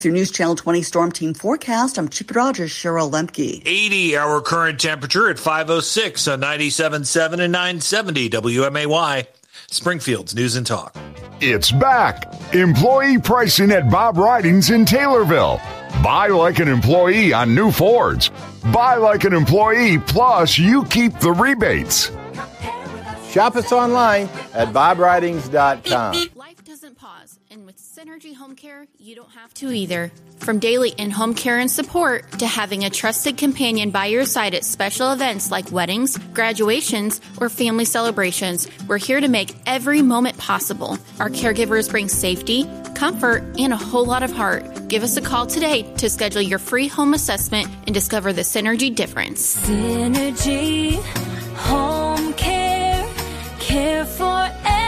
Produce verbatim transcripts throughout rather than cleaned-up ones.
Your News Channel twenty Storm Team forecast. I'm Chip Rogers, Cheryl Lemke. eighty our current temperature at five oh six on ninety-seven point seven and nine seventy W M A Y. Springfield's News and Talk. It's back. Employee pricing at Bob Ridings in Taylorville. Buy like an employee on new Fords. Buy like an employee, plus you keep the rebates. Shop us online at bob ridings dot com. Life doesn't pause, and with Synergy Home Care, you don't have to either. From daily in-home care and support to having a trusted companion by your side at special events like weddings, graduations, or family celebrations, we're here to make every moment possible. Our caregivers bring safety, comfort, and a whole lot of heart. Give us a call today to schedule your free home assessment and discover the Synergy difference. Synergy Home Care, care for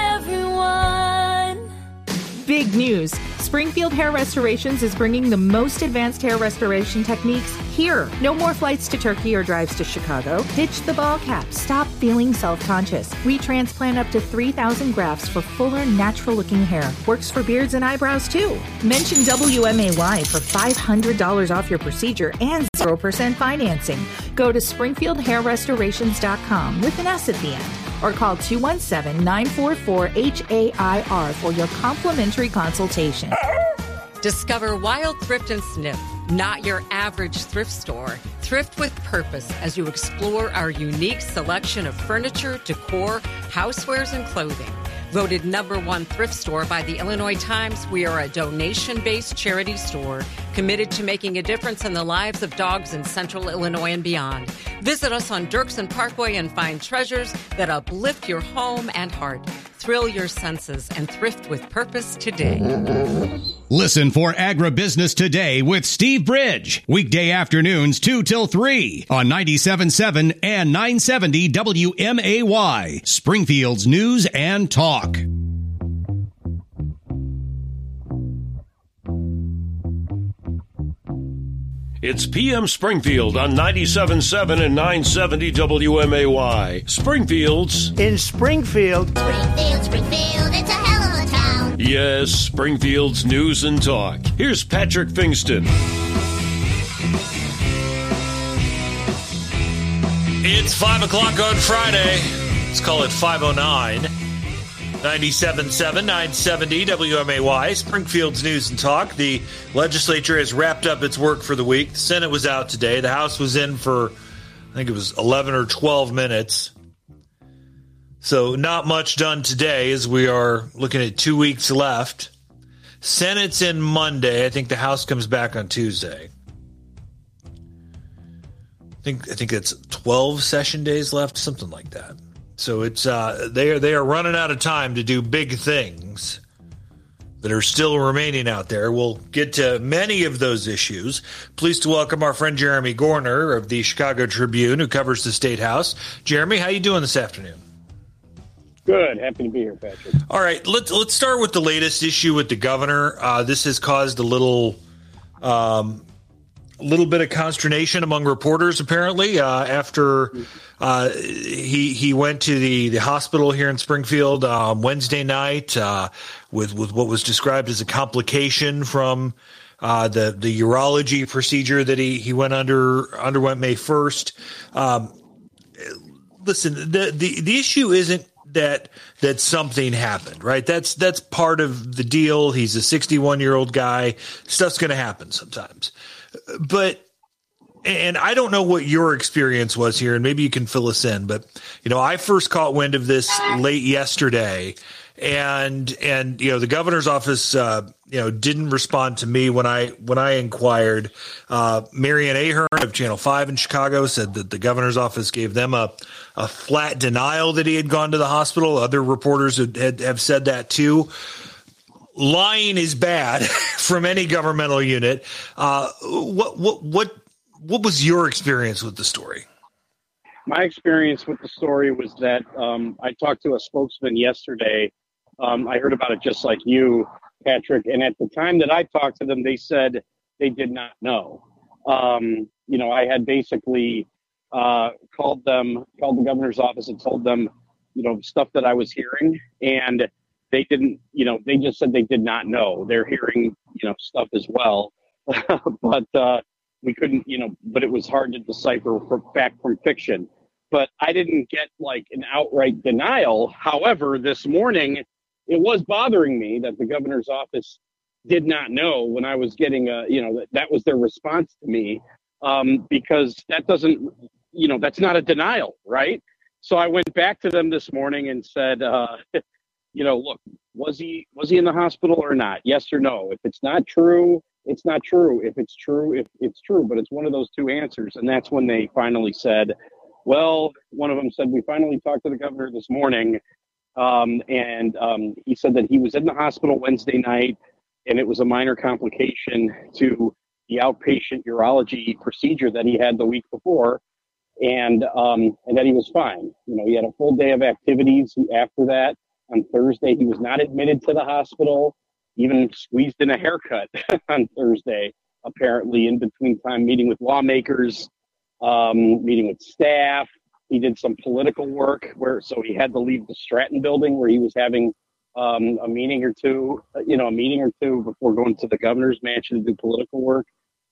everyone. Big news. Springfield Hair Restorations is bringing the most advanced hair restoration techniques here. No more flights to Turkey or drives to Chicago. Ditch the ball cap. Stop feeling self-conscious. We transplant up to three thousand grafts for fuller, natural-looking hair. Works for beards and eyebrows, too. Mention W M A Y for five hundred dollars off your procedure and zero percent financing. Go to springfield hair restorations dot com with an S at the end. Or call two one seven, nine four four, H A I R for your complimentary consultation. Discover Wild Thrift and Sniff, not your average thrift store. Thrift with purpose as you explore our unique selection of furniture, decor, housewares, and clothing. Voted number one thrift store by the Illinois Times, we are a donation-based charity store committed to making a difference in the lives of dogs in central Illinois and beyond. Visit us on Dirksen Parkway and find treasures that uplift your home and heart. Thrill your senses and thrift with purpose today. Listen for Agribusiness Today with Steve Bridge. Weekday afternoons two till three on ninety-seven point seven and nine seventy W M A Y. Springfield's News and Talk. It's P M Springfield on ninety-seven point seven and nine seventy W M A Y. Springfield's in Springfield. Springfield, Springfield, it's a hell of a town. Yes, Springfield's News and Talk. Here's Patrick Fingston. It's five o'clock on Friday. Let's call it five oh nine. ninety-seven point seven, nine seventy W M A Y, Springfield's News and Talk. The legislature has wrapped up its work for the week. The Senate was out today. The House was in for, I think it was eleven or twelve minutes. So not much done today as we are looking at two weeks left. Senate's in Monday. I think the House comes back on Tuesday. I think I think it's twelve session days left, something like that. So it's uh, they are they are running out of time to do big things that are still remaining out there. We'll get to many of those issues. Pleased to welcome our friend Jeremy Gorner of the Chicago Tribune, who covers the State House. Jeremy, how you doing this afternoon? Good. Happy to be here, Patrick. All right, let's let's start with the latest issue with the governor. Uh, this has caused a little. Um, A little bit of consternation among reporters, apparently, uh, after uh, he he went to the, the hospital here in Springfield um, Wednesday night uh, with with what was described as a complication from uh, the the urology procedure that he he went under underwent May first. Um, listen, the, the the issue isn't that that something happened, right? That's that's part of the deal. He's a sixty-one year old guy. Stuff's going to happen sometimes. But, and I don't know what your experience was here, and maybe you can fill us in, but, you know, I first caught wind of this late yesterday, and, and, you know, the governor's office, uh, you know, didn't respond to me when I, when I inquired. Uh, Marianne Ahern of Channel five in Chicago said that the governor's office gave them a, a flat denial that he had gone to the hospital. Other reporters had, had, have said that too. Lying is bad from any governmental unit. Uh, what what what what was your experience with the story? My experience with the story was that um, I talked to a spokesman yesterday. Um, I heard about it just like you, Patrick. And at the time that I talked to them, they said they did not know. Um, you know, I had basically uh, called them, called the governor's office and told them, you know, stuff that I was hearing, and they didn't, you know, they just said they did not know. They're hearing, you know, stuff as well. but uh, we couldn't, you know, but it was hard to decipher from fact from fiction. But I didn't get like an outright denial. However, this morning, it was bothering me that the governor's office did not know when I was getting a, you know, that, that was their response to me, um, because that doesn't, you know, that's not a denial, right? So I went back to them this morning and said, uh, you know, look, was he was he in the hospital or not? Yes or no? If it's not true, it's not true. If it's true, if it's true, but it's one of those two answers. And that's when they finally said, well, one of them said, we finally talked to the governor this morning. Um, and um, he said that he was in the hospital Wednesday night and it was a minor complication to the outpatient urology procedure that he had the week before. And um, and that he was fine. You know, he had a full day of activities after that. On Thursday, he was not admitted to the hospital, even squeezed in a haircut on Thursday, apparently in between time meeting with lawmakers, um, meeting with staff. He did some political work where, so he had to leave the Stratton building where he was having um, a meeting or two, you know, a meeting or two before going to the governor's mansion to do political work.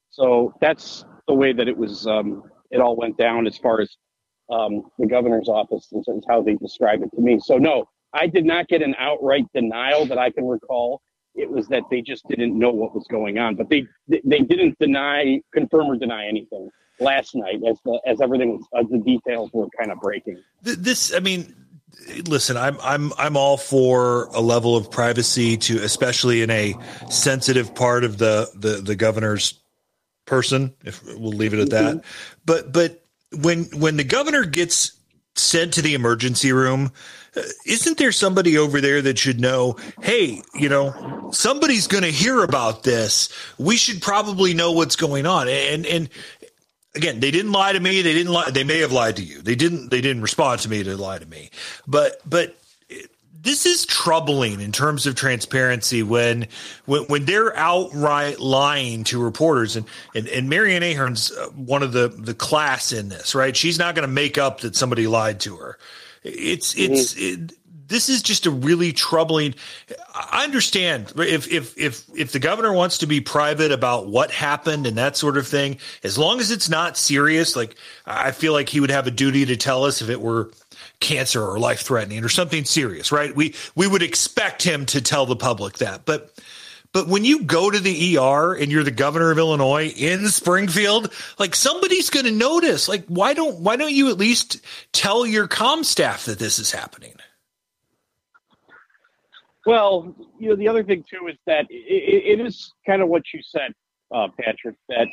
So that's the way that it was, um, it all went down as far as um, the governor's office is, is how they described it to me. So no, I did not get an outright denial that I can recall. It was that they just didn't know what was going on, but they they didn't deny, confirm or deny anything last night as the, as everything was, as the details were kind of breaking. This, I mean, listen, I'm I'm I'm all for a level of privacy to, especially in a sensitive part of the the, the governor's person. If we'll leave it at that, mm-hmm. but but when when the governor gets sent to the emergency room, uh, isn't there somebody over there that should know, hey, you know, somebody's going to hear about this. We should probably know what's going on. And, and again, they didn't lie to me. They didn't lie. They may have lied to you. They didn't, they didn't respond to me to lie to me, but, but this is troubling in terms of transparency when, when, when they're outright lying to reporters, and, and, and Marianne Ahern's one of the, the class in this, right? She's not going to make up that somebody lied to her. It's, it's, it, this is just a really troubling. I understand if, if, if, if the governor wants to be private about what happened and that sort of thing, as long as it's not serious, like I feel like he would have a duty to tell us if it were cancer or life threatening or something serious, right? We, we would expect him to tell the public that, but, but when you go to the E R and you're the governor of Illinois in Springfield, like somebody's going to notice, like, why don't, why don't you at least tell your comm staff that this is happening? Well, you know, the other thing too, is that it, it is kind of what you said, uh, Patrick, that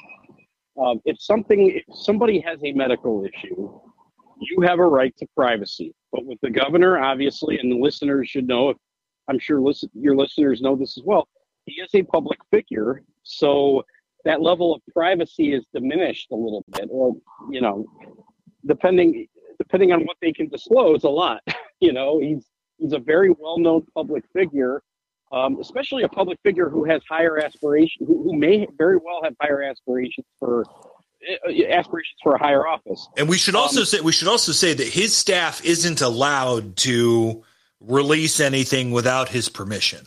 um, if something, if somebody has a medical issue, you have a right to privacy. But with the governor, obviously, and the listeners should know, I'm sure listen, your listeners know this as well, he is a public figure. So that level of privacy is diminished a little bit, or, you know, depending depending on what they can disclose a lot. You know, he's he's a very well-known public figure, um, especially a public figure who has higher aspirations, who, who may very well have higher aspirations for aspirations for a higher office. And we should also um, say we should also say that his staff isn't allowed to release anything without his permission.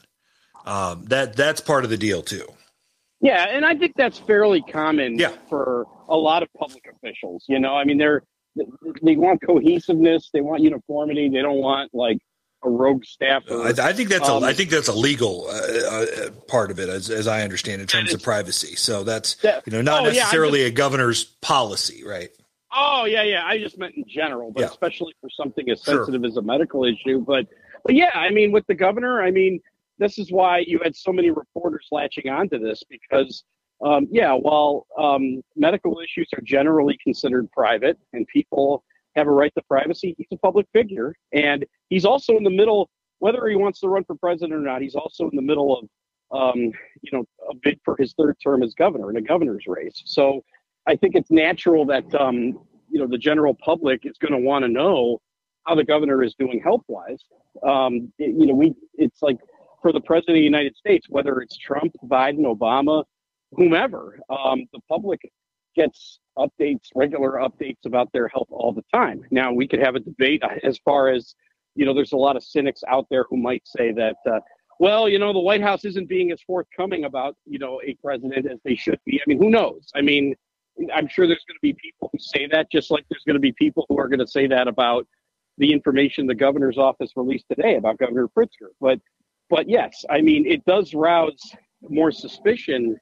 Um, that that's part of the deal too. Yeah, and I think that's fairly common yeah. for a lot of public officials. You know, I mean, they're they want cohesiveness, they want uniformity, they don't want like a rogue staffer. I, I think that's um, a I think that's a legal uh, uh, part of it, as as I understand, in terms of privacy. So that's that, you know not oh, necessarily yeah, just, a governor's policy, right? Oh yeah, yeah. I just meant in general, but yeah. especially for something as sensitive sure. as a medical issue. But but yeah, I mean, with the governor, I mean, this is why you had so many reporters latching onto this because. Um, yeah, while um, medical issues are generally considered private and people have a right to privacy, he's a public figure. And he's also in the middle, whether he wants to run for president or not, he's also in the middle of, um, you know, a bid for his third term as governor in a governor's race. So I think it's natural that, um, you know, the general public is going to want to know how the governor is doing health-wise. Um, it, you know, we it's like for the president of the United States, whether it's Trump, Biden, Obama, whomever, um, the public gets updates, regular updates about their health all the time. Now, we could have a debate as far as, you know, there's a lot of cynics out there who might say that, uh, well, you know, the White House isn't being as forthcoming about, you know, a president as they should be. I mean, who knows? I mean, I'm sure there's going to be people who say that, just like there's going to be people who are going to say that about the information the governor's office released today about Governor Pritzker. But, but yes, I mean, it does rouse more suspicion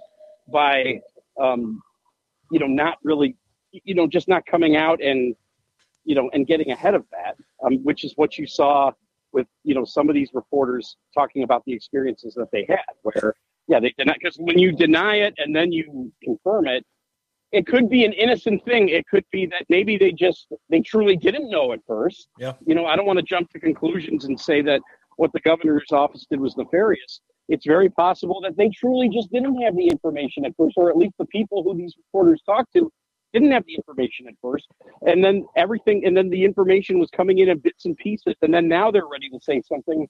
by, um, you know, not really, you know, just not coming out and, you know, and getting ahead of that, um, which is what you saw with, you know, some of these reporters talking about the experiences that they had where, yeah, they deny, because when you deny it and then you confirm it, it could be an innocent thing. It could be that maybe they just, they truly didn't know at first. Yeah. You know, I don't want to jump to conclusions and say that what the governor's office did was nefarious. It's very possible that they truly just didn't have the information at first, or at least the people who these reporters talked to didn't have the information at first. And then everything, and then the information was coming in in bits and pieces. And then now they're ready to say something.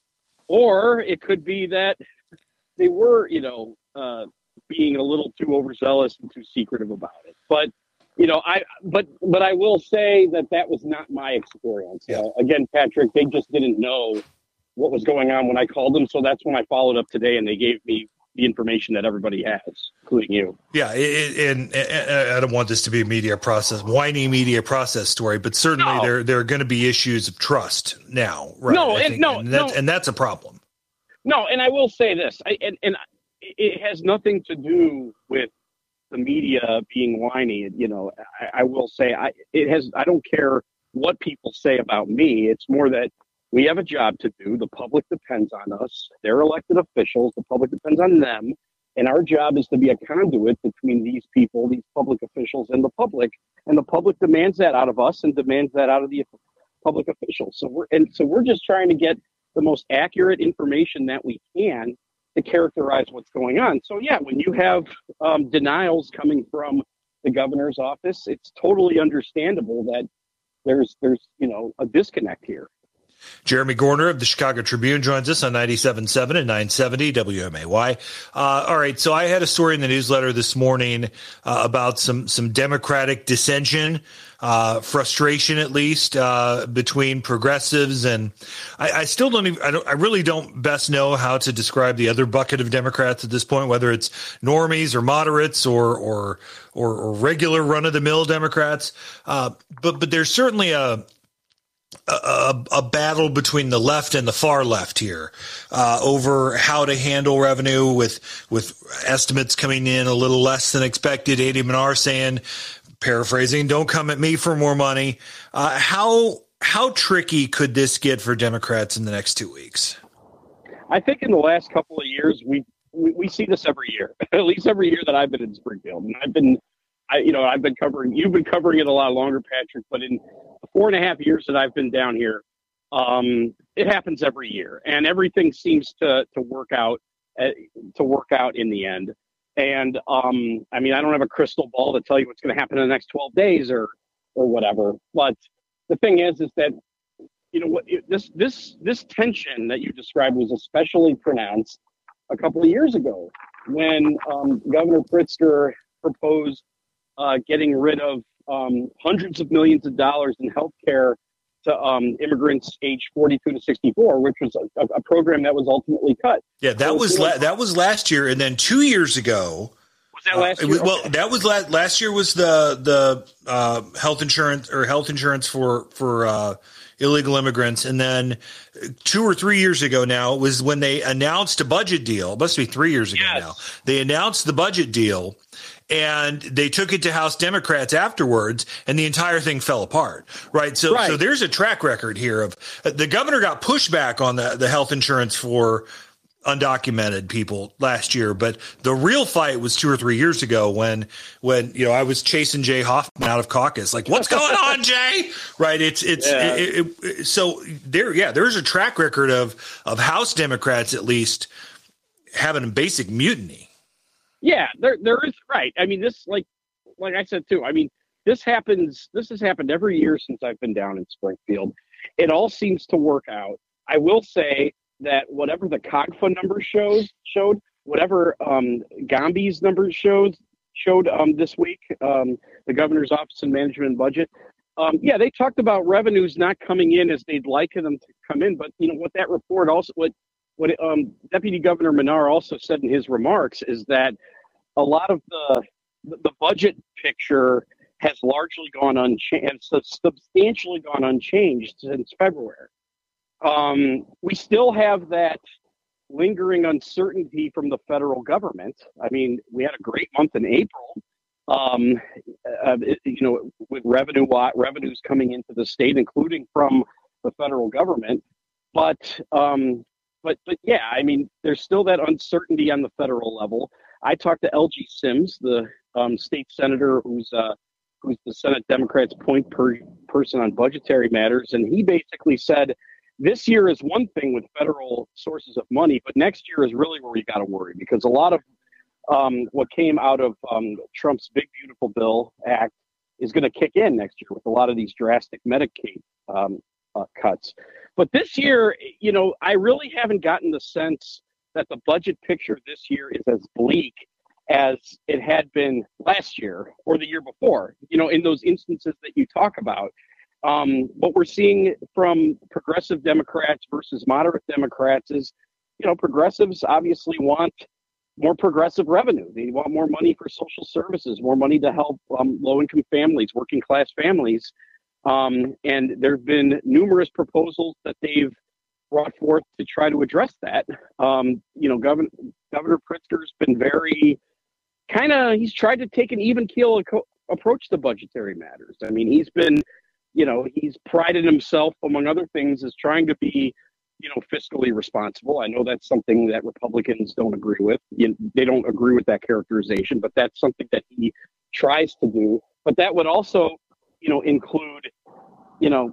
Or it could be that they were, you know, uh, being a little too overzealous and too secretive about it. But, you know, I, but, but I will say that that was not my experience. Yeah. Uh, again, Patrick, they just didn't know what was going on when I called them. So that's when I followed up today and they gave me the information that everybody has, including you. Yeah. It, and, and I don't want this to be a media process, whiny media process story, but certainly no. there, there are going to be issues of trust now. Right. No, I and think, no, and that's, no. and that's a problem. No. And I will say this, I, and, and it has nothing to do with the media being whiny. You know, I, I will say I, it has, I don't care what people say about me. It's more that we have a job to do. The public depends on us. They're elected officials. The public depends on them. And our job is to be a conduit between these people, these public officials, and the public. And the public demands that out of us and demands that out of the public officials. So we're, and so we're just trying to get the most accurate information that we can to characterize what's going on. So yeah, when you have um, denials coming from the governor's office, it's totally understandable that there's, there's, you know, a disconnect here. Jeremy Gorner of the Chicago Tribune joins us on ninety-seven point seven and nine seventy W M A Y. Uh, all right. So I had a story in the newsletter this morning uh, about some, some Democratic dissension, uh, frustration, at least, uh, between progressives. And I, I still don't even, I don't, I really don't best know how to describe the other bucket of Democrats at this point, whether it's normies or moderates or, or, or, or regular run of the mill Democrats. Uh, but, but there's certainly a, A, a battle between the left and the far left here uh, over how to handle revenue with with estimates coming in a little less than expected. Adi Manar saying, paraphrasing, "Don't come at me for more money." Uh, how how tricky could this get for Democrats in the next two weeks? I think in the last couple of years, we we, we see this every year, at least every year that I've been in Springfield, and I've been. I, you know, I've been covering, you've been covering it a lot longer, Patrick, but in the four and a half years that I've been down here, um, it happens every year and everything seems to, to work out, uh, to work out in the end. And, um, I mean, I don't have a crystal ball to tell you what's going to happen in the next twelve days or, or whatever. But the thing is, is that, you know, what this, this, this tension that you described was especially pronounced a couple of years ago when, um, Governor Pritzker proposed Uh, getting rid of um, hundreds of millions of dollars in health care to um, immigrants aged forty-two to sixty-four, which was a, a program that was ultimately cut. Yeah, that so was la- that was last year, and then two years ago. Was that last uh, year? Well, okay. that was la- last year was the the uh, health insurance or health insurance for for uh, illegal immigrants, and then two or three years ago now was when they announced a budget deal. It must be three years ago yes. now. They announced the budget deal. And they took it to House Democrats afterwards, and the entire thing fell apart. Right. So, right. so there's a track record here of uh, the governor got pushback on the, the health insurance for undocumented people last year. But the real fight was two or three years ago when, when, you know, I was chasing Jay Hoffman out of caucus. Like, what's going on, Jay? Right. It's, it's, yeah. it, it, it, so there, yeah, there's a track record of, of House Democrats, at least, having a basic mutiny. Yeah, there there is, right. I mean, this, like like I said, too, I mean, this happens, this has happened every year since I've been down in Springfield. It all seems to work out. I will say that whatever the COGFA numbers shows, showed, whatever um, Gambi's numbers showed, showed um, this week, um, the governor's office and management and budget, um, yeah, they talked about revenues not coming in as they'd like them to come in. But, you know, what that report also, what what um, Deputy Governor Menard also said in his remarks is that a lot of the the budget picture has largely gone unchanged, substantially gone unchanged since February. Um, we still have that lingering uncertainty from the federal government. I mean, we had a great month in April, um, uh, it, you know, with revenue revenues coming into the state, including from the federal government. But, um, but, but yeah, I mean, there's still that uncertainty on the federal level. I talked to L G Sims, the um, state senator who's uh, who's the Senate Democrats' point per person on budgetary matters, and he basically said this year is one thing with federal sources of money, but next year is really where we got to worry, because a lot of um, what came out of um, Trump's Big Beautiful Bill Act is going to kick in next year with a lot of these drastic Medicaid um, uh, cuts. But this year, you know, I really haven't gotten the sense that the budget picture this year is as bleak as it had been last year or the year before, you know, in those instances that you talk about. Um, what we're seeing from progressive Democrats versus moderate Democrats is, you know, progressives obviously want more progressive revenue. They want more money for social services, more money to help um, low-income families, working class families. Um, and there have been numerous proposals that they've brought forth to try to address that. Um, you know, Governor, Governor Pritzker's been very kind of, he's tried to take an even keel co- approach to budgetary matters. I mean, he's been, you know, he's prided himself, among other things, as trying to be, you know, fiscally responsible. I know that's something that Republicans don't agree with. You know, they don't agree with that characterization, but that's something that he tries to do. But that would also, you know, include, you know,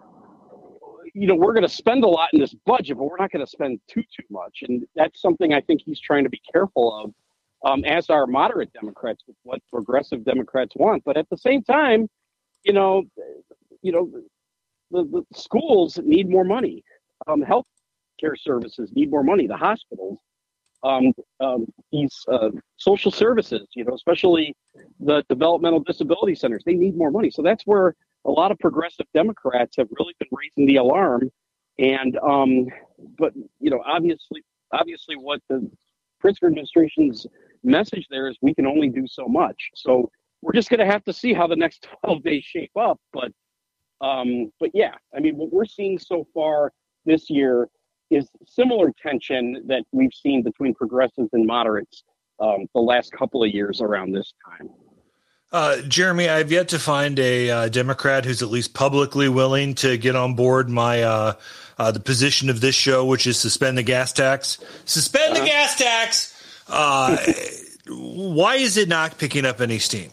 you know, we're going to spend a lot in this budget, but we're not going to spend too, too much. And that's something I think he's trying to be careful of, um, as are moderate Democrats, with what progressive Democrats want. But at the same time, you know, you know, the, the schools need more money. Um, health care services need more money. The hospitals, um, um, these uh, social services, you know, especially the developmental disability centers, they need more money. So that's where a lot of progressive Democrats have really been raising the alarm. And, um, but, you know, obviously, obviously what the Pritzker administration's message there is we can only do so much. So we're just going to have to see how the next twelve days shape up. But, um, but yeah, I mean, what we're seeing so far this year is similar tension that we've seen between progressives and moderates um, the last couple of years around this time. Uh, Jeremy, I've yet to find a uh, Democrat who's at least publicly willing to get on board my uh, uh, the position of this show, which is suspend the gas tax. Suspend uh-huh. the gas tax. Uh, why is it not picking up any steam?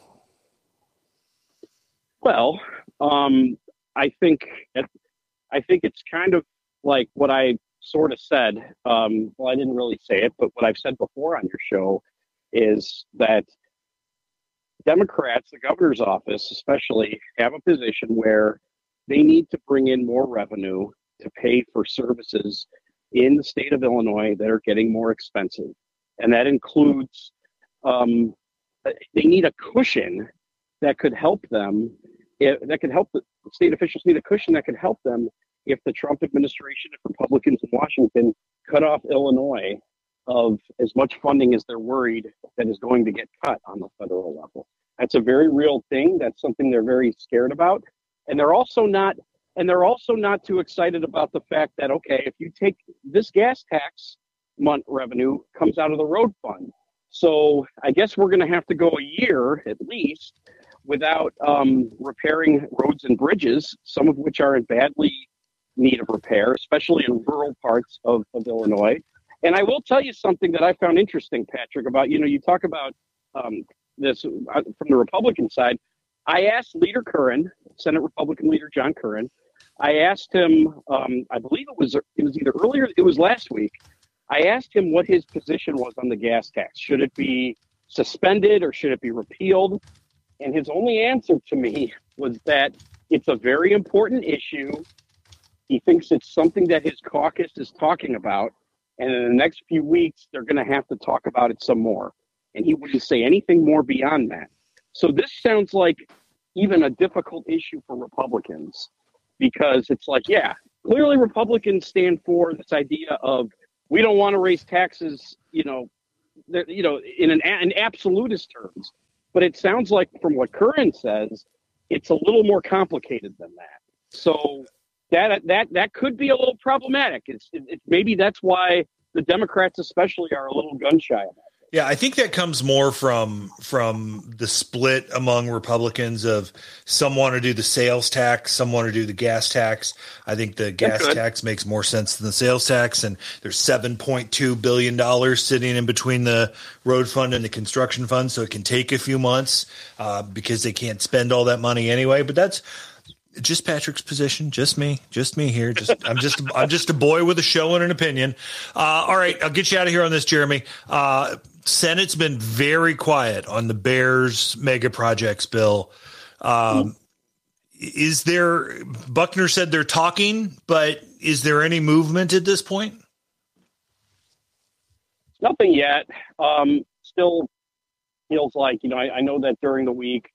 Well, um, I think it, I think it's kind of like what I sort of said. Um, well, I didn't really say it, but what I've said before on your show is that Democrats, the governor's office especially, have a position where they need to bring in more revenue to pay for services in the state of Illinois that are getting more expensive. And that includes, um, they need a cushion that could help them, if, that could help the state officials need a cushion that could help them if the Trump administration, if Republicans in Washington cut off Illinois of as much funding as they're worried that is going to get cut on the federal level. That's a very real thing. That's something they're very scared about. And they're also not, and they're also not too excited about the fact that, okay, if you take this gas tax month revenue comes out of the road fund. So I guess we're going to have to go a year at least without um, repairing roads and bridges, some of which are in badly need of repair, especially in rural parts of, of Illinois. And I will tell you something that I found interesting, Patrick, about, you know, you talk about um, this uh, from the Republican side. I asked Leader Curran, Senate Republican Leader John Curran, I asked him, um, I believe it was it was either earlier, it was last week, I asked him what his position was on the gas tax. Should it be suspended or should it be repealed? And his only answer to me was that it's a very important issue. He thinks it's something that his caucus is talking about. And in the next few weeks, they're going to have to talk about it some more. And he wouldn't say anything more beyond that. So this sounds like even a difficult issue for Republicans, because it's like, yeah, clearly Republicans stand for this idea of we don't want to raise taxes, you know, you know, in an in absolutist terms. But it sounds like from what Curran says, it's a little more complicated than that. So that that that could be a little problematic. It's it, it, maybe that's why the Democrats especially are a little gun shy about it. Yeah, I think that comes more from from the split among Republicans of some want to do the sales tax, some want to do the gas tax. I think the gas tax makes more sense than the sales tax, and there's seven point two billion dollars sitting in between the road fund and the construction fund, so it can take a few months uh, because they can't spend all that money anyway. But that's just Patrick's position, just me, just me here. Just I'm just I'm just a boy with a show and an opinion. Uh, all right, I'll get you out of here on this, Jeremy. Uh, Senate's been very quiet on the Bears mega projects bill. Um, is there, Buckner said they're talking, but is there any movement at this point? Nothing yet. Um, still feels like, you know, I, I know that during the week,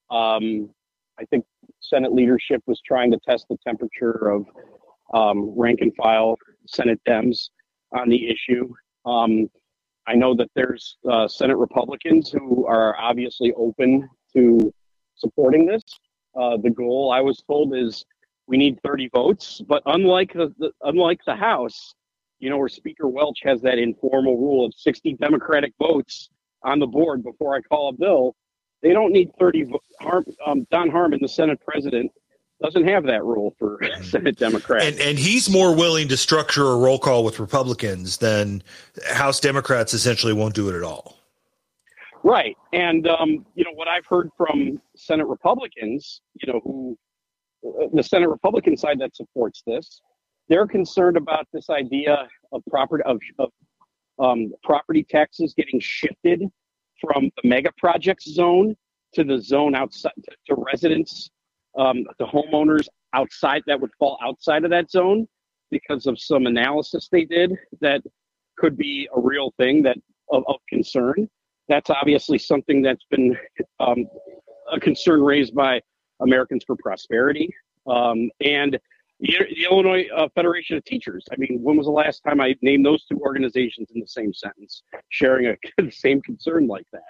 um, I think Senate leadership was trying to test the temperature of um, rank and file Senate Dems on the issue. Um, I know that there's uh, Senate Republicans who are obviously open to supporting this. Uh, the goal, I was told, is we need thirty votes. But unlike the, the unlike the House, you know, where Speaker Welch has that informal rule of sixty Democratic votes on the board before I call a bill, they don't need thirty. Vo- Harm, um, Don Harmon, the Senate president, doesn't have that rule for Senate Democrats. And, and he's more willing to structure a roll call with Republicans than House Democrats essentially won't do it at all. Right. And, um, you know, what I've heard from Senate Republicans, you know, who the Senate Republican side that supports this, they're concerned about this idea of property of, of um, property taxes getting shifted from the mega projects zone to the zone outside to, to residents. Um, the homeowners outside that would fall outside of that zone because of some analysis they did that could be a real thing that of, of concern. That's obviously something that's been um, a concern raised by Americans for Prosperity um, and the, the Illinois uh, Federation of Teachers. I mean, when was the last time I named those two organizations in the same sentence, sharing a the same concern like that?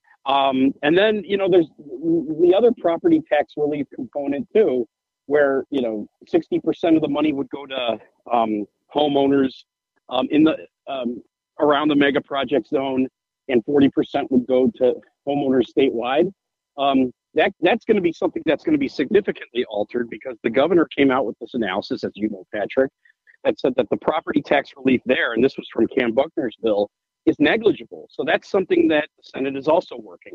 Um, and then, you know, there's the other property tax relief component too, where, you know, sixty percent of the money would go to um, homeowners um, in the um, around the mega project zone, and forty percent would go to homeowners statewide. Um, that that's going to be something that's going to be significantly altered because the governor came out with this analysis, as you know, Patrick, that said that the property tax relief there, and this was from Cam Buckner's bill, is negligible. So that's something that the Senate is also working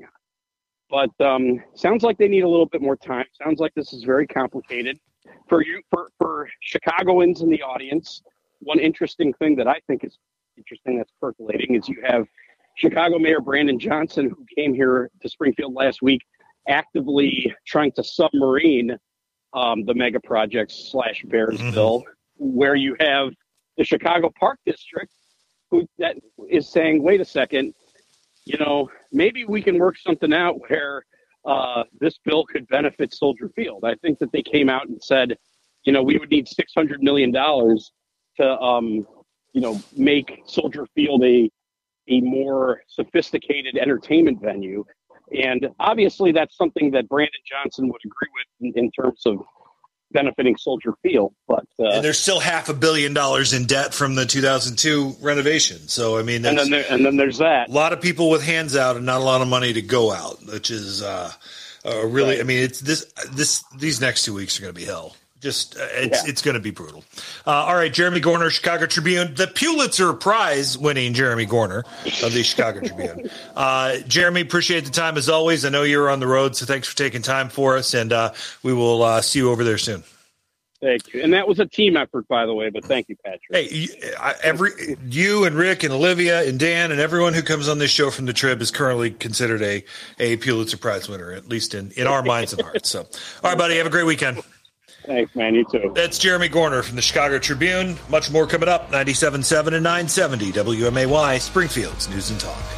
on. But um, sounds like they need a little bit more time. Sounds like this is very complicated. For you, for, for Chicagoans in the audience, one interesting thing that I think is interesting that's percolating is you have Chicago Mayor Brandon Johnson, who came here to Springfield last week, actively trying to submarine um, the mega projects slash Bears mm-hmm. bill, where you have the Chicago Park District, who that is saying, wait a second, you know, maybe we can work something out where uh, this bill could benefit Soldier Field. I think that they came out and said, you know, we would need six hundred million dollars to, um, you know, make Soldier Field a, a more sophisticated entertainment venue. And obviously that's something that Brandon Johnson would agree with in, in terms of benefiting Soldier Field, but uh, and there's still half a billion dollars in debt from the two thousand two renovation. So I mean, that's, and then there, and then there's that. A lot of people with hands out and not a lot of money to go out, which is uh, uh, really. Right. I mean, it's this this these next two weeks are going to be hell. Just uh, it's yeah. it's going to be brutal. Uh, all right, Jeremy Gorner, Chicago Tribune, the Pulitzer Prize winning Jeremy Gorner of the Chicago Tribune. Uh, Jeremy, appreciate the time as always. I know you're on the road, so thanks for taking time for us, and uh, we will uh, see you over there soon. Thank you. And that was a team effort, by the way, but thank you, Patrick. Hey, you, I, every you and Rick and Olivia and Dan and everyone who comes on this show from the Trib is currently considered a, a Pulitzer Prize winner, at least in, in our minds and hearts. So, all right, buddy, have a great weekend. Thanks, man. You too. That's Jeremy Gorner from the Chicago Tribune. Much more coming up. ninety-seven point seven and nine seventy W M A Y, Springfield's News and Talk.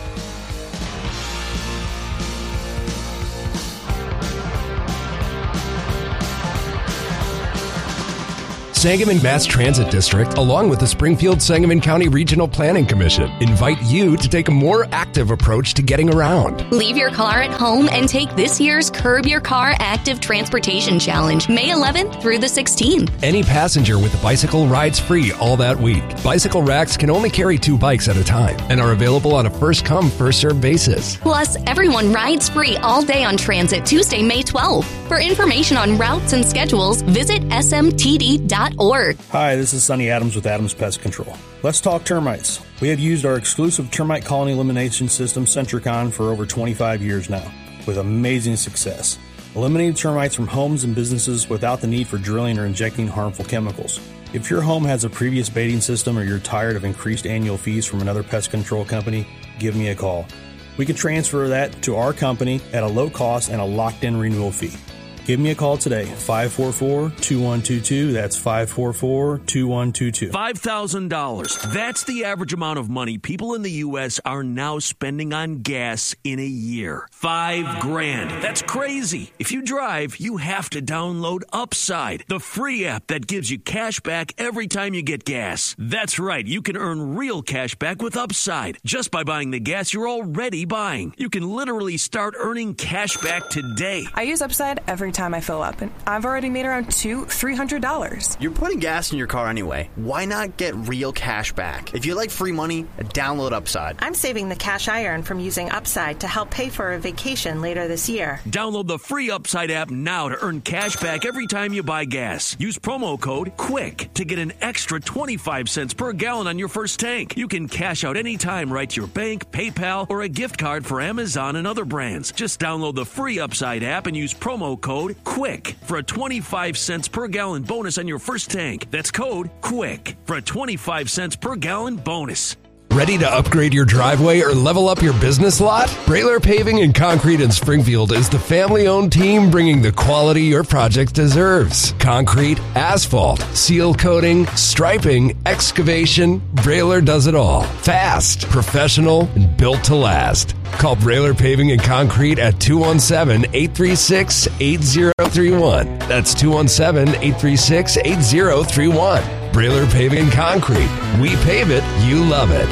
Sangamon Mass Transit District, along with the Springfield-Sangamon County Regional Planning Commission, invite you to take a more active approach to getting around. Leave your car at home and take this year's Curb Your Car Active Transportation Challenge, May eleventh through the sixteenth. Any passenger with a bicycle rides free all that week. Bicycle racks can only carry two bikes at a time and are available on a first-come, first-served basis. Plus, everyone rides free all day on transit Tuesday, May twelfth. For information on routes and schedules, visit S M T D dot org. Hi, this is Sonny Adams with Adams Pest Control. Let's talk termites. We have used our exclusive termite colony elimination system, Centricon, for over twenty-five years now, with amazing success. Eliminating termites from homes and businesses without the need for drilling or injecting harmful chemicals. If your home has a previous baiting system or you're tired of increased annual fees from another pest control company, give me a call. We can transfer that to our company at a low cost and a locked-in renewal fee. Give me a call today, five four four, two one two two. That's five four four, two one two two. five thousand dollars. That's the average amount of money people in the U S are now spending on gas in a year. Five grand. That's crazy. If you drive, you have to download Upside, the free app that gives you cash back every time you get gas. That's right. You can earn real cash back with Upside just by buying the gas you're already buying. You can literally start earning cash back today. I use Upside every time I fill up, and I've already made around two, three hundred dollars. You're putting gas in your car anyway. Why not get real cash back? If you like free money, download Upside. I'm saving the cash I earn from using Upside to help pay for a vacation later this year. Download the free Upside app now to earn cash back every time you buy gas. Use promo code QUICK to get an extra twenty-five cents per gallon on your first tank. You can cash out anytime right to your bank, PayPal, or a gift card for Amazon and other brands. Just download the free Upside app and use promo code QUICK for a twenty-five cents per gallon bonus on your first tank. That's code QUICK for a twenty-five cents per gallon bonus. Ready to upgrade your driveway or level up your business lot? Brailer Paving and Concrete in Springfield is the family-owned team bringing the quality your project deserves. Concrete, asphalt, seal coating, striping, excavation, Brailer does it all. Fast, professional, and built to last. Call Brailer Paving and Concrete at two one seven, eight three six, eight zero three one. That's two one seven, eight three six, eight zero three one. Brailer Paving and Concrete. We pave it, you love it.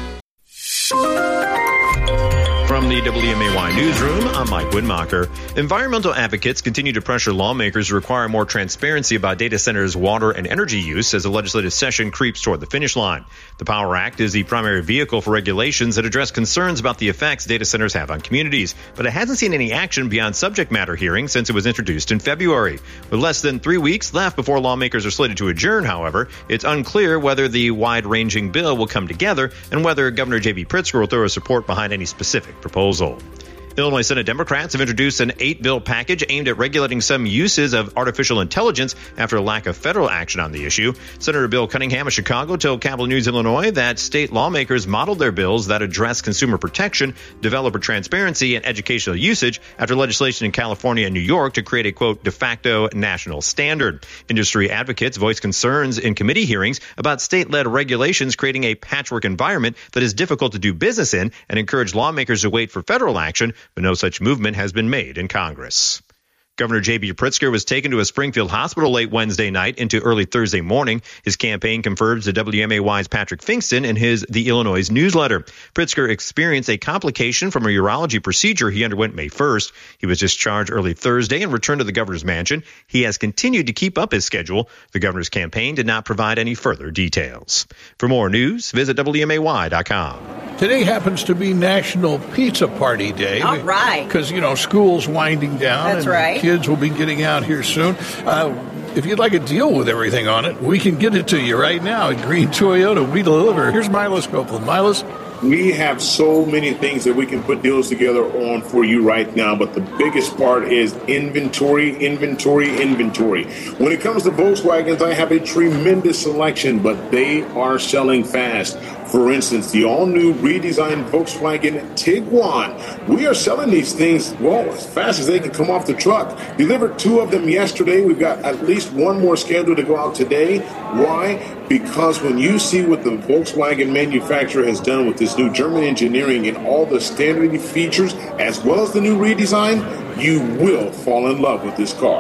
From the W M A Y Newsroom, I'm Mike Widmacher. Environmental advocates continue to pressure lawmakers to require more transparency about data centers' water and energy use as the legislative session creeps toward the finish line. The Power Act is the primary vehicle for regulations that address concerns about the effects data centers have on communities, but it hasn't seen any action beyond subject matter hearings since it was introduced in February. With less than three weeks left before lawmakers are slated to adjourn, however, it's unclear whether the wide-ranging bill will come together and whether Governor J B Pritzker will throw his support behind any specific proposal. Illinois Senate Democrats have introduced an eight-bill package aimed at regulating some uses of artificial intelligence after a lack of federal action on the issue. Senator Bill Cunningham of Chicago told Capital News Illinois that state lawmakers modeled their bills that address consumer protection, developer transparency, and educational usage after legislation in California and New York to create a, quote, de facto national standard. Industry advocates voiced concerns in committee hearings about state-led regulations creating a patchwork environment that is difficult to do business in and encouraged lawmakers to wait for federal action, but no such movement has been made in Congress. Governor J B Pritzker was taken to a Springfield hospital late Wednesday night into early Thursday morning. His campaign confirms to W M A Y's Patrick Finkston in his The Illinois newsletter. Pritzker experienced a complication from a urology procedure he underwent May first. He was discharged early Thursday and returned to the governor's mansion. He has continued to keep up his schedule. The governor's campaign did not provide any further details. For more news, visit W M A Y dot com. Today happens to be National Pizza Party Day. All right. Because, you know, school's winding down. That's and right. Kids will be getting out here soon. Uh, if you'd like a deal with everything on it, we can get it to you right now at Green Toyota. We deliver. Here's Milos Copeland. Milos? We have so many things that we can put deals together on for you right now, but the biggest part is inventory, inventory, inventory. When it comes to Volkswagens, I have a tremendous selection, but they are selling fast. For instance, the all-new redesigned Volkswagen Tiguan. We are selling these things, well, as fast as they can come off the truck. Delivered two of them yesterday. We've got at least one more scheduled to go out today. Why? Because when you see what the Volkswagen manufacturer has done with this new German engineering and all the standard features, as well as the new redesign, you will fall in love with this car.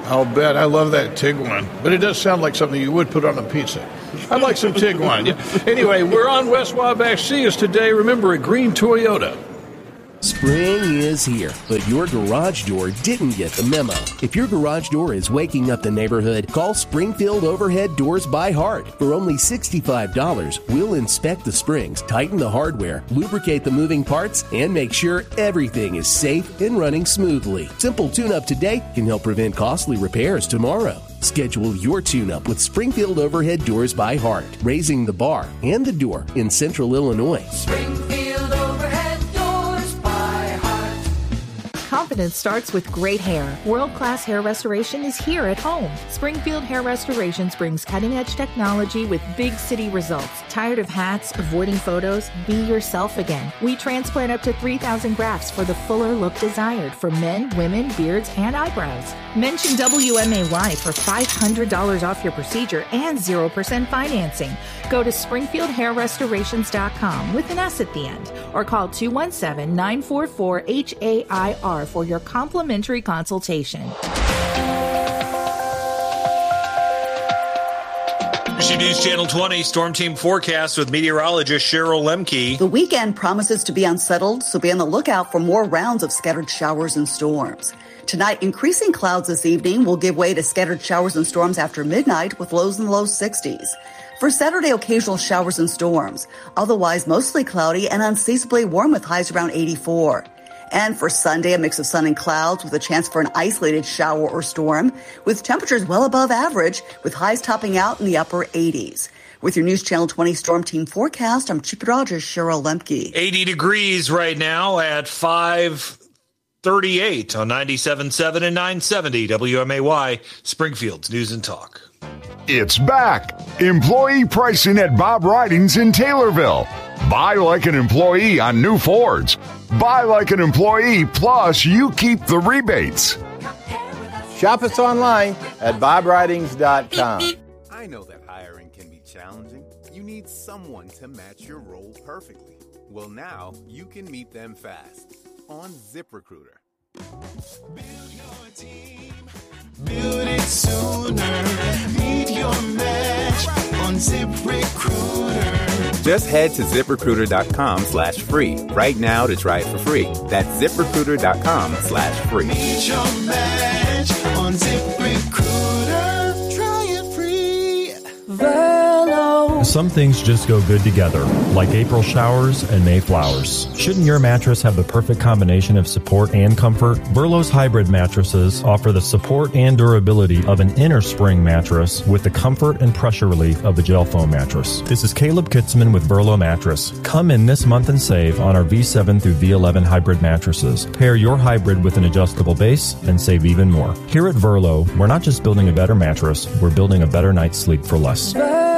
I'll bet. I love that Tiguan. But it does sound like something you would put on a pizza. I'd like some Tiguan. Yeah. Anyway, we're on West Wabash. See us today. Remember, a green Toyota. Spring is here, but your garage door didn't get the memo. If your garage door is waking up the neighborhood, call Springfield Overhead Doors by Heart. For only sixty-five dollars, we'll inspect the springs, tighten the hardware, lubricate the moving parts, and make sure everything is safe and running smoothly. Simple tune-up today can help prevent costly repairs tomorrow. Schedule your tune-up with Springfield Overhead Doors by Heart, raising the bar and the door in Central Illinois. Springfield Overhead Doors by Heart. Confidence starts with great hair. World-class hair restoration is here at home. Springfield Hair Restorations brings cutting-edge technology with big city results. Tired of hats, avoiding photos? Be yourself again. We transplant up to three thousand grafts for the fuller look desired for men, women, beards, and eyebrows. Mention W M A Y for five hundred dollars off your procedure and zero percent financing. Go to springfield hair restorations dot com with an S at the end or call two one seven, nine four four, H A I R for your complimentary consultation. News Channel twenty Storm Team Forecast with meteorologist Cheryl Lemke. The weekend promises to be unsettled, so be on the lookout for more rounds of scattered showers and storms. Tonight, increasing clouds this evening will give way to scattered showers and storms after midnight with lows in the low sixties. For Saturday, occasional showers and storms. Otherwise, mostly cloudy and unseasonably warm with highs around eighty-four. And for Sunday, a mix of sun and clouds with a chance for an isolated shower or storm, with temperatures well above average, with highs topping out in the upper eighties. With your News Channel twenty Storm Team Forecast, I'm meteorologist Cheryl Lemke. eighty degrees right now at five thirty-eight on ninety-seven point seven and nine seventy W M A Y, Springfield's News and Talk. It's back. Employee pricing at Bob Ridings in Taylorville. Buy like an employee on new Fords. Buy like an employee, plus you keep the rebates. Shop us online at bob ridings dot com. I know that hiring can be challenging. You need someone to match your role perfectly. Well, now you can meet them fast on ZipRecruiter. Build your team. Build it sooner. Meet your match on ZipRecruiter. Just head to ZipRecruiter.com slash free right now to try it for free. That's ZipRecruiter.com slash free. Meet your match on ZipRecruiter. Try it free. Verlo. Some things just go good together, like April showers and May flowers. Shouldn't your mattress have the perfect combination of support and comfort? Verlo's hybrid mattresses offer the support and durability of an inner spring mattress with the comfort and pressure relief of a gel foam mattress. This is Caleb Kitzman with Verlo Mattress. Come in this month and save on our V seven through V eleven hybrid mattresses. Pair your hybrid with an adjustable base and save even more. Here at Verlo, we're not just building a better mattress, we're building a better night's sleep for less.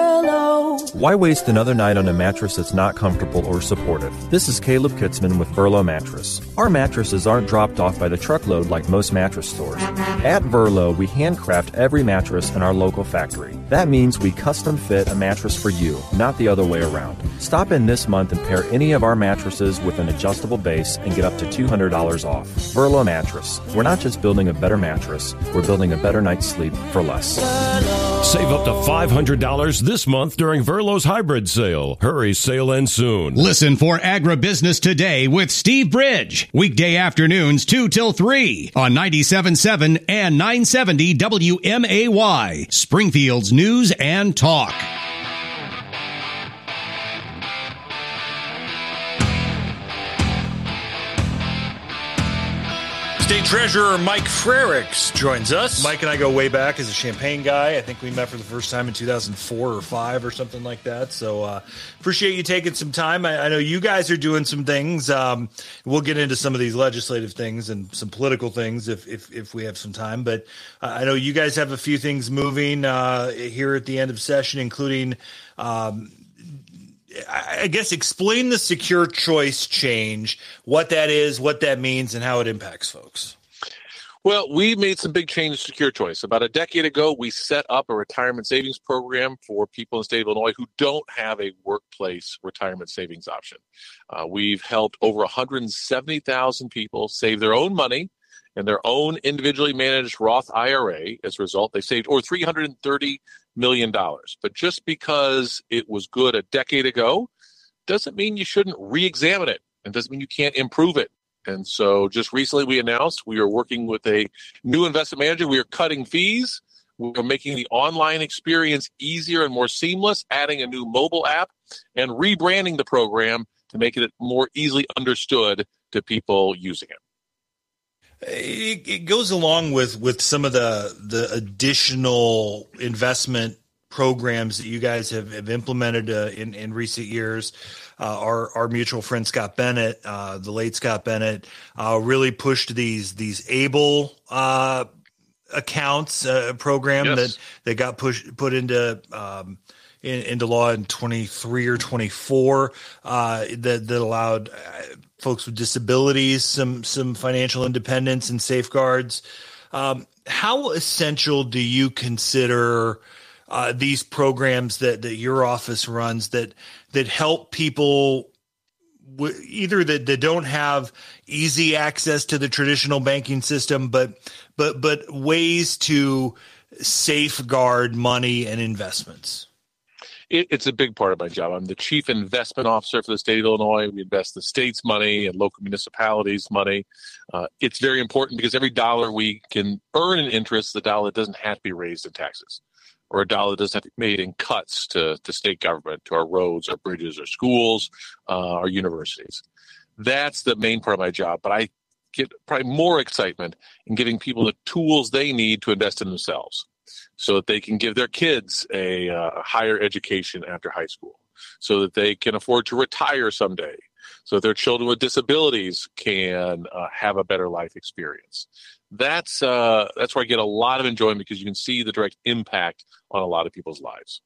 Why waste another night on a mattress that's not comfortable or supportive? This is Caleb Kitzman with Verlo Mattress. Our mattresses aren't dropped off by the truckload like most mattress stores. At Verlo, we handcraft every mattress in our local factory. That means we custom fit a mattress for you, not the other way around. Stop in this month and pair any of our mattresses with an adjustable base and get up to two hundred dollars off. Verlo Mattress. We're not just building a better mattress, we're building a better night's sleep for less. Save up to five hundred dollars this month during Verlo's hybrid sale. Hurry, sale ends soon. Listen for Agribusiness Today with Steve Bridge. Weekday afternoons two till three on ninety-seven point seven and nine seventy W M A Y. Springfield's News and Talk. State Treasurer Mike Frericks joins us. Mike and I go way back as a Champaign guy. I think we met for the first time in two thousand four or five or something like that. So uh, appreciate you taking some time. I, I know you guys are doing some things. Um, we'll get into some of these legislative things and some political things if if, if we have some time. But uh, I know you guys have a few things moving uh, here at the end of session, including um, I guess explain the secure choice change, what that is, what that means, and how it impacts folks. Well, we made some big changes to Secure Choice. About a decade ago, we set up a retirement savings program for people in the state of Illinois who don't have a workplace retirement savings option. Uh, we've helped over one hundred seventy thousand people save their own money in their own individually managed Roth I R A. As a result, they saved over three hundred thirty million dollars. But just because it was good a decade ago doesn't mean you shouldn't re-examine it. It doesn't mean you can't improve it. And so just recently we announced we are working with a new investment manager. We are cutting fees. We're making the online experience easier and more seamless, adding a new mobile app, and rebranding the program to make it more easily understood to people using it. It, it goes along with, with some of the the additional investment programs that you guys have, have implemented uh, in, in recent years. Uh, our our mutual friend Scott Bennett, uh, the late Scott Bennett, uh, really pushed these these ABLE uh, accounts uh, program yes. that that got pushed put into um, in, into law in twenty-three or twenty-four uh, that that allowed uh, folks with disabilities some some financial independence and safeguards. Um, how essential do you consider uh, these programs that, that your office runs that that help people w- either that, that don't have easy access to the traditional banking system, but but but ways to safeguard money and investments? It, it's a big part of my job. I'm the chief investment officer for the state of Illinois. We invest the state's money and local municipalities' money. Uh, it's very important because every dollar we can earn in interest, the dollar doesn't have to be raised in taxes, or a dollar doesn't have to be made in cuts to, to state government, to our roads, our bridges, our schools, uh, our universities. That's the main part of my job. But I get probably more excitement in giving people the tools they need to invest in themselves, so that they can give their kids a uh, higher education after high school, so that they can afford to retire someday, so that their children with disabilities can uh, have a better life experience. That's uh, that's where I get a lot of enjoyment, because you can see the direct impact on a lot of people's lives.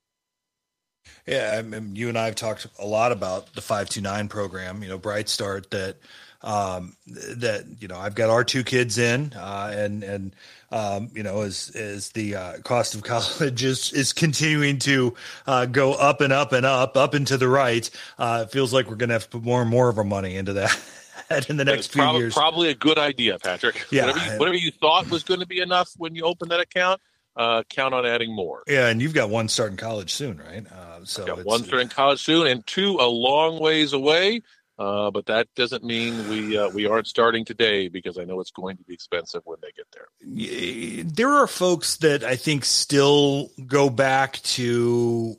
Yeah, I mean, you and I have talked a lot about the five two nine program, you know, Bright Start, that um, that, you know, I've got our two kids in, uh, and, and, um, you know, as, as the, uh, cost of college is, is continuing to, uh, go up and up and up, up and to the right. Uh, it feels like we're going to have to put more and more of our money into that in the next few prob- years. Probably a good idea, Patrick. Yeah. Whatever you, whatever you thought was going to be enough when you opened that account, uh, count on adding more. Yeah. And you've got one starting college soon, right? Uh, so I've got it's, one starting college soon and two a long ways away. Uh, but that doesn't mean we uh, we aren't starting today, because I know it's going to be expensive when they get there. There are folks that I think still go back to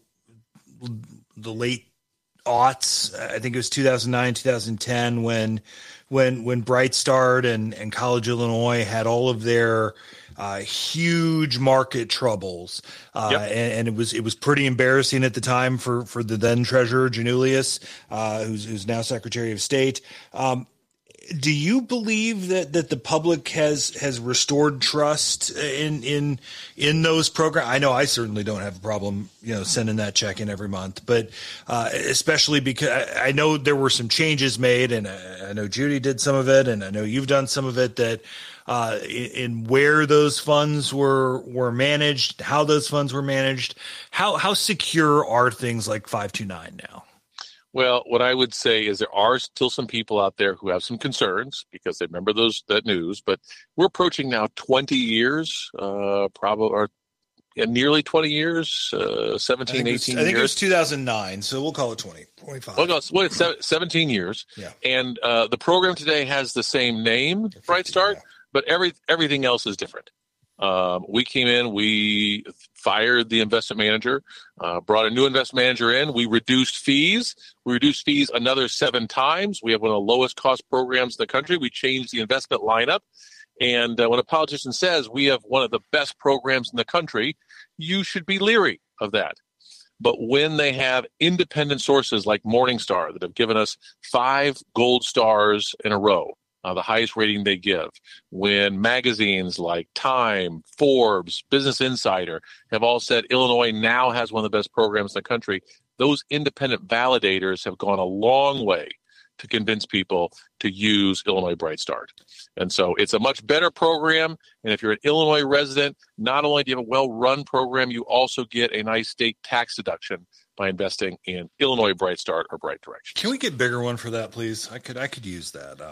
the late aughts. I think it was two thousand nine, two thousand ten when when when Bright Start and, and College Illinois had all of their uh, huge market troubles, uh, yep. and, and it was it was pretty embarrassing at the time for for the then treasurer Janulius, uh, who's who's now Secretary of State. Um, do you believe that, that the public has has restored trust in in in those programs? I know I certainly don't have a problem, you know, sending that check in every month, but uh, especially because I, I know there were some changes made, and I, I know Judy did some of it, and I know you've done some of it, that uh, in, in where those funds were were managed, how those funds were managed, how how secure are things like five two nine now? Well, what I would say is there are still some people out there who have some concerns because they remember those that news. But we're approaching now twenty years, uh, probably, or yeah, nearly twenty years, uh, seventeen, I eighteen was, I think years. it was two thousand nine, so we'll call it twenty, twenty-five. Well, no, it's, well, it's seventeen years. Yeah. And uh, the program today has the same name, Bright Start, yeah. but every everything else is different. Um, we came in, we fired the investment manager, uh, brought a new investment manager in. We reduced fees. We reduced fees another seven times. We have one of the lowest cost programs in the country. We changed the investment lineup. And uh, when a politician says we have one of the best programs in the country, you should be leery of that. But when they have independent sources like Morningstar that have given us five gold stars in a row, Uh, the highest rating they give, when magazines like Time, Forbes, Business Insider have all said Illinois now has one of the best programs in the country, those independent validators have gone a long way to convince people to use Illinois Bright Start. And so it's a much better program. And if you're an Illinois resident, not only do you have a well-run program, you also get a nice state tax deduction by investing in Illinois Bright Start or Bright Directions. Can we get bigger one for that, please? I could I could use that. Um,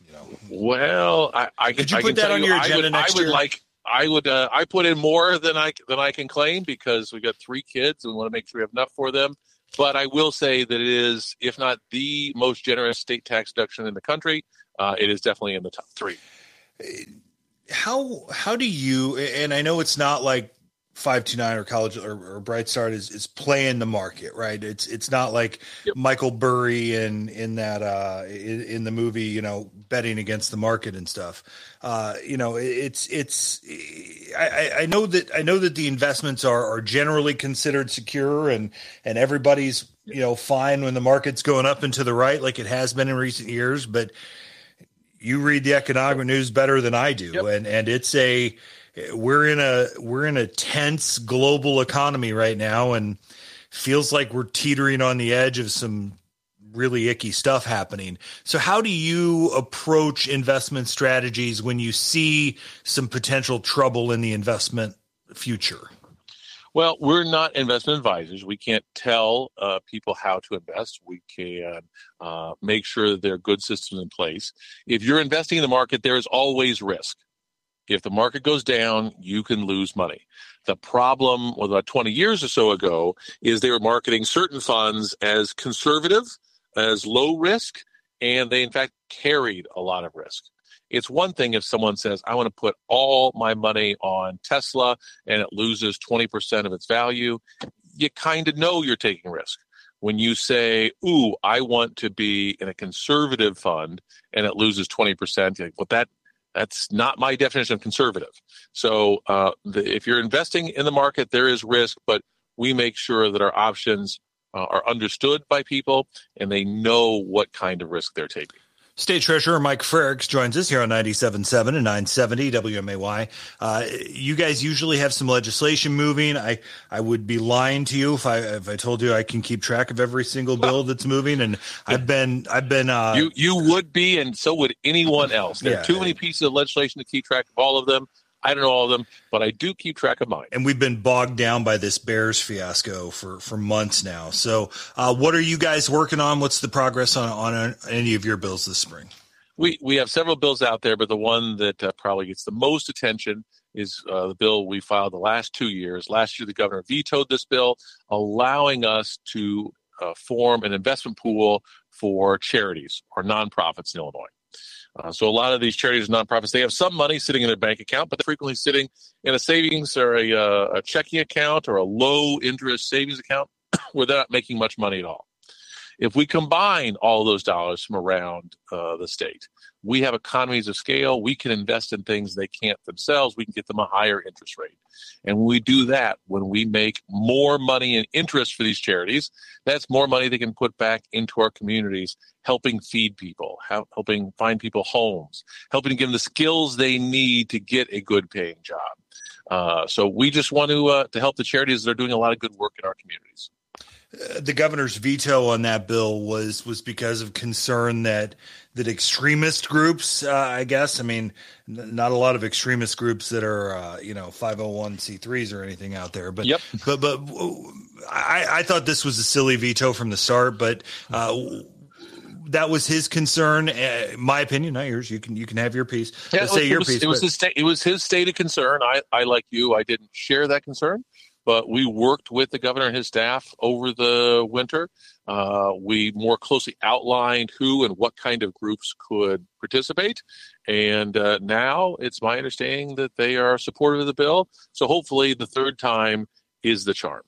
You know, well, I, I could you I put can that tell on you, your I agenda would, next I would year? like. I would. Uh, I put in more than I than I can claim because we got three kids and we want to make sure we have enough for them. But I will say that it is, if not the most generous state tax deduction in the country, uh, it is definitely in the top three. How how do you? And I know it's not like five two nine or college or, or Bright Start is, is playing the market, right? It's it's not like yep. Michael Burry in in that uh, in, in the movie, you know, betting against the market and stuff. Uh, you know, it's it's. I, I know that I know that the investments are, are generally considered secure, and and everybody's you know fine when the market's going up and to the right, like it has been in recent years. But you read the economic news better than I do, yep. and and it's a. We're in a we're in a tense global economy right now, and feels like we're teetering on the edge of some really icky stuff happening. So how do you approach investment strategies when you see some potential trouble in the investment future? Well, we're not investment advisors. We can't tell uh, people how to invest. We can uh, make sure that there are good systems in place. If you're investing in the market, there is always risk. If the market goes down, you can lose money. The problem, well, about twenty years or so ago, is they were marketing certain funds as conservative, as low risk, and they, in fact, carried a lot of risk. It's one thing if someone says, I want to put all my money on Tesla and it loses twenty percent of its value. You kind of know you're taking risk. When you say, ooh, I want to be in a conservative fund and it loses twenty percent, you're like, well, that That's not my definition of conservative. So uh, the, if you're investing in the market, there is risk, but we make sure that our options uh, are understood by people and they know what kind of risk they're taking. State Treasurer Mike Frericks joins us here on ninety-seven point seven and nine seventy W M A Y. Uh, you guys usually have some legislation moving. I, I would be lying to you if I if I told you I can keep track of every single bill that's moving. And I've been I've been uh, you you would be, and so would anyone else. There Yeah. are too many pieces of legislation to keep track of all of them. I don't know all of them, but I do keep track of mine. And we've been bogged down by this Bears fiasco for, for months now. So uh, what are you guys working on? What's the progress on, on any of your bills this spring? We we have several bills out there, but the one that uh, probably gets the most attention is uh, the bill we filed the last two years. Last year, the governor vetoed this bill, allowing us to uh, form an investment pool for charities or nonprofits in Illinois. Uh, so a lot of these charities and nonprofits, they have some money sitting in their bank account, but they're frequently sitting in a savings or a, uh, a checking account or a low-interest savings account where they're not making much money at all. If we combine all those dollars from around uh, the state, we have economies of scale. We can invest in things they can't themselves. We can get them a higher interest rate. And when we do that, when we make more money in interest for these charities, that's more money they can put back into our communities, helping feed people, help, helping find people homes, helping give them the skills they need to get a good paying job. Uh, so we just want to uh, to help the charities that are doing a lot of good work in our communities. Uh, the governor's veto on that bill was was because of concern that that extremist groups, uh, I guess, I mean, n- not a lot of extremist groups that are, uh, you know, five oh one c threes or anything out there. But, yep. but, but I, I thought this was a silly veto from the start, but uh, that was his concern. Uh, my opinion, not yours. You can, you can have your piece. Yeah, Let's it was, say your it was, piece. It was, but- his sta- it was his stated concern. I, I, like you, I didn't share that concern. But we worked with the governor and his staff over the winter. Uh, we more closely outlined who and what kind of groups could participate. And uh, now it's my understanding that they are supportive of the bill. So hopefully the third time is the charm.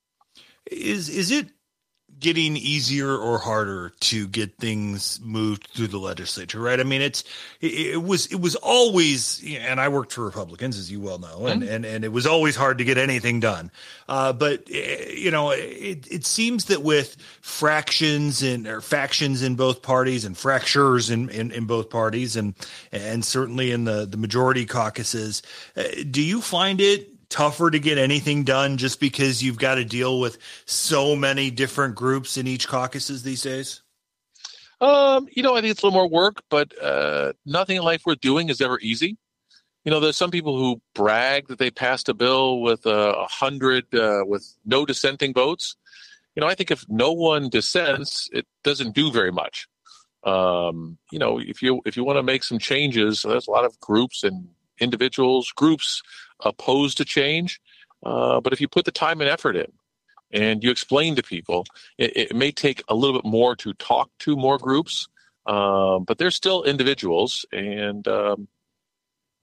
Is is it getting easier or harder to get things moved through the legislature, right? I mean, it's it, it was it was always, and I worked for Republicans, as you well know, and, mm-hmm. and, and it was always hard to get anything done. Uh, but, you know, it, it seems that with fractions and or factions in both parties and fractures in, in, in both parties and and certainly in the, the majority caucuses, uh, do you find it tougher to get anything done just because you've got to deal with so many different groups in each caucuses these days? Um, you know, I think it's a little more work, but uh, nothing in life worth doing is ever easy. You know, there's some people who brag that they passed a bill with a uh, hundred uh, with no dissenting votes. You know, I think if no one dissents, it doesn't do very much. Um, you know, if you if you want to make some changes, there's a lot of groups and individuals, groups opposed to change. Uh, but if you put the time and effort in, and you explain to people, it, it may take a little bit more to talk to more groups, um, but they're still individuals, and um,